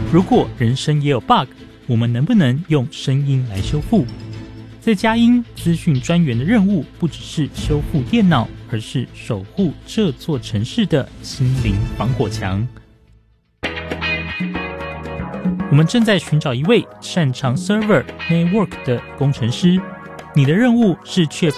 如果人生也有 bug， 我们能不能用声音来修复？在佳音资讯专员的任务不只是修复电脑，而是守护这座城市的心灵防火墙。我们正在寻找一位擅长 server network 的工程师，你的任务是确